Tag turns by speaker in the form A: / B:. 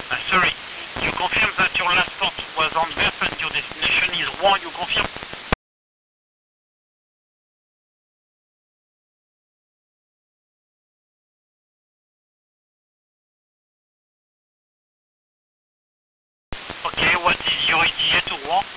A: Sorry. You confirm that your last port was Antwerp and your destination is Rouen, you confirm? Okay, what is your ETA to Rouen?